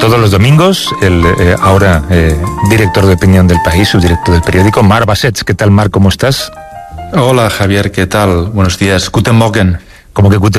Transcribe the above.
todos los domingos, el ahora director de opinión del País, subdirector del periódico, Marc Bassets. ¿Qué tal, Marc? ¿Cómo estás? Hola, Javier, ¿qué tal? Buenos días. Guten Morgen. ¿Cómo que Guten